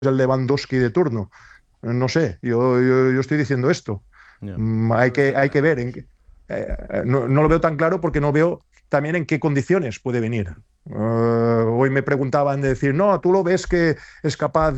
el Lewandowski de turno. No sé, yo estoy diciendo esto. Ya. Hay que ver. No lo veo tan claro porque no veo también en qué condiciones puede venir. Hoy me preguntaban de decir, no, tú lo ves que es capaz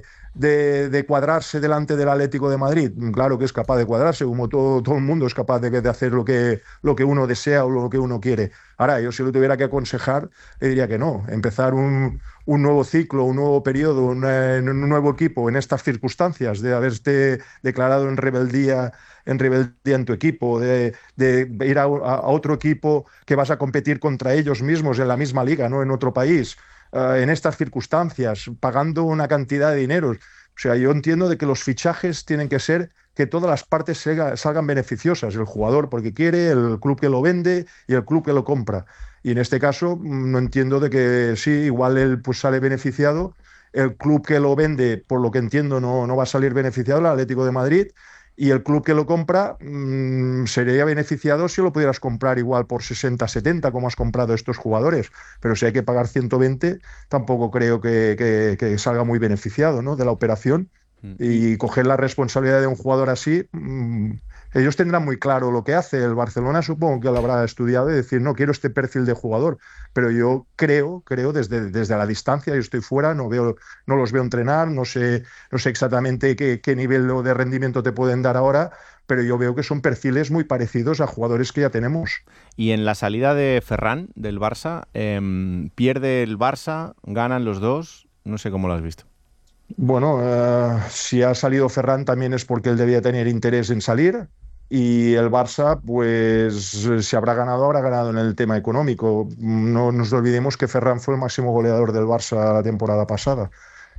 de cuadrarse delante del Atlético de Madrid. Claro que es capaz de cuadrarse, como todo el mundo es capaz de hacer lo que uno desea o lo que uno quiere. Ahora, yo si lo tuviera que aconsejar, le diría que no. Empezar un nuevo ciclo, un nuevo periodo, en un nuevo equipo en estas circunstancias de haberte declarado en rebeldía en tu equipo, de ir a otro equipo que vas a competir contra ellos mismos en la misma liga, ¿no? En otro país, en estas circunstancias, pagando una cantidad de dinero. O sea, yo entiendo de que los fichajes tienen que ser que todas las partes salgan beneficiosas, el jugador porque quiere, el club que lo vende y el club que lo compra. Y en este caso no entiendo de que sí, igual él pues sale beneficiado, el club que lo vende, por lo que entiendo, no va a salir beneficiado, el Atlético de Madrid, y el club que lo compra sería beneficiado si lo pudieras comprar igual por 60, 70, como has comprado estos jugadores. Pero si hay que pagar 120, tampoco creo que salga muy beneficiado, ¿no?, de la operación. Y Y coger la responsabilidad de un jugador así, ellos tendrán muy claro lo que hace. El Barcelona supongo que lo habrá estudiado y decir, no, quiero este perfil de jugador. Pero yo creo desde la distancia, yo estoy fuera, no los veo entrenar, no sé exactamente qué nivel de rendimiento te pueden dar ahora, pero yo veo que son perfiles muy parecidos a jugadores que ya tenemos. Y en la salida de Ferran del Barça, pierde el Barça, ganan los dos, no sé cómo lo has visto. Bueno, si ha salido Ferran también es porque él debía tener interés en salir y el Barça, pues si habrá ganado en el tema económico. No nos olvidemos que Ferran fue el máximo goleador del Barça la temporada pasada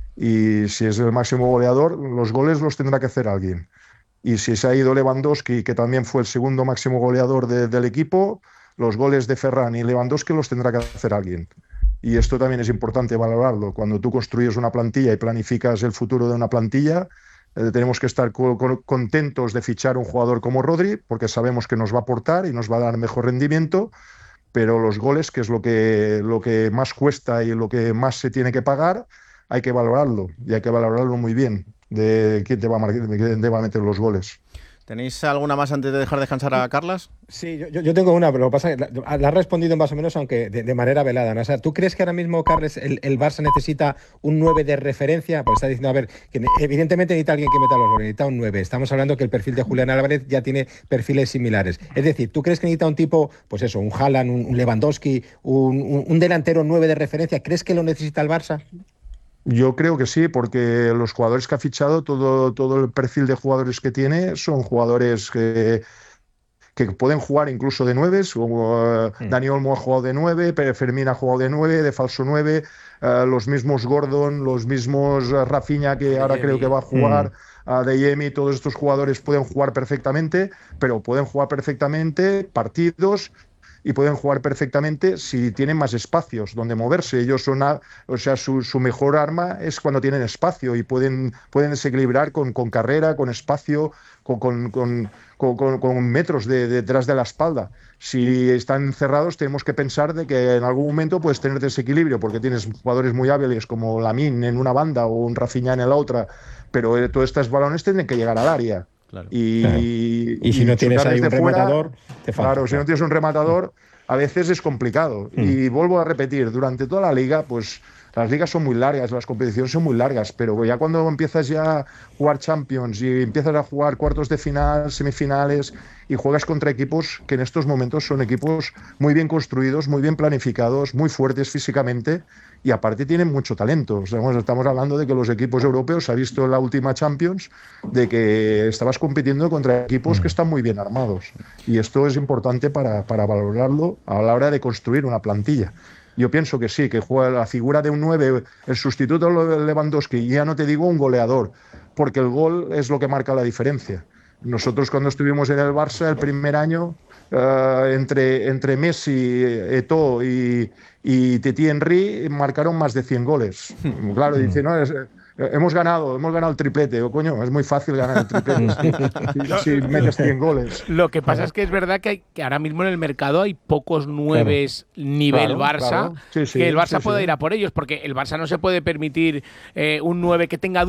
y si es el máximo goleador, los goles los tendrá que hacer alguien. Y si se ha ido Lewandowski, que también fue el segundo máximo goleador del equipo, los goles de Ferran y Lewandowski los tendrá que hacer alguien. Y esto también es importante valorarlo. Cuando tú construyes una plantilla y planificas el futuro de una plantilla, tenemos que estar contentos de fichar un jugador como Rodri, porque sabemos que nos va a aportar y nos va a dar mejor rendimiento, pero los goles, que es lo que más cuesta y lo que más se tiene que pagar, hay que valorarlo y hay que valorarlo muy bien de quién te va a meter los goles. ¿Tenéis alguna más antes de dejar descansar a Carlas? Sí, yo tengo una, pero lo que pasa es que la has respondido más o menos, aunque de manera velada, ¿no? O sea, ¿tú crees que ahora mismo, Carles, el Barça necesita un 9 de referencia? Pues está diciendo, a ver, que evidentemente necesita alguien que meta los goles, necesita un 9. Estamos hablando que el perfil de Julián Álvarez ya tiene perfiles similares. Es decir, ¿tú crees que necesita un tipo, pues eso, un Haaland, un Lewandowski, un delantero 9 de referencia? ¿Crees que lo necesita el Barça? Yo creo que sí, porque los jugadores que ha fichado, todo el perfil de jugadores que tiene, son jugadores que pueden jugar incluso de nueves. Dani Olmo ha jugado de nueve, Pere Fermín ha jugado de nueve, de falso nueve, los mismos Gordon, los mismos Rafinha, que ahora creo que va a jugar, Adeyemi, todos estos jugadores pueden jugar perfectamente, pero pueden jugar perfectamente partidos y pueden jugar perfectamente si tienen más espacios donde moverse. Ellos o sea, su mejor arma es cuando tienen espacio y pueden desequilibrar con carrera, con espacio, con metros detrás de la espalda. Si están cerrados, tenemos que pensar de que en algún momento puedes tener desequilibrio porque tienes jugadores muy hábiles como Lamine en una banda o un Rafinha en la otra, pero todos estos balones tienen que llegar al área. Claro. Claro. Y si no tienes chutar ahí un desde fuera, rematador, te falta. claro, si no tienes un rematador, a veces es complicado. Y vuelvo a repetir, durante toda la liga, pues las ligas son muy largas, las competiciones son muy largas, pero ya cuando empiezas ya a jugar Champions y empiezas a jugar cuartos de final, semifinales y juegas contra equipos que en estos momentos son equipos muy bien construidos, muy bien planificados, muy fuertes físicamente y aparte tienen mucho talento. O sea, estamos hablando de que los equipos europeos, se ha visto en la última Champions, de que estabas compitiendo contra equipos que están muy bien armados. Y esto es importante para valorarlo a la hora de construir una plantilla. Yo pienso que sí, que juega la figura de un 9, el sustituto de Lewandowski, y ya no te digo un goleador, porque el gol es lo que marca la diferencia. Nosotros cuando estuvimos en el Barça el primer año, entre Messi, Eto'o y Titi Henry marcaron más de 100 goles. Claro, dice, no, hemos ganado el triplete. Coño, es muy fácil ganar el triplete si metes 100 goles. Lo que pasa es que es verdad que ahora mismo en el mercado hay pocos nueves nivel Barça, Sí, que el Barça pueda ir a por ellos, porque el Barça no se puede permitir un 9 que tenga